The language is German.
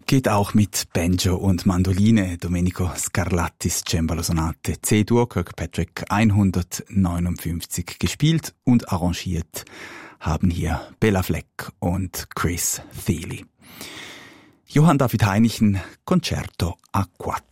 Geht auch mit Banjo und Mandoline. Domenico Scarlattis Cembalo-Sonate C-Dur, Kirkpatrick 159 gespielt und arrangiert haben hier Bela Fleck und Chris Thile. Johann David Heinichen, Concerto a 4.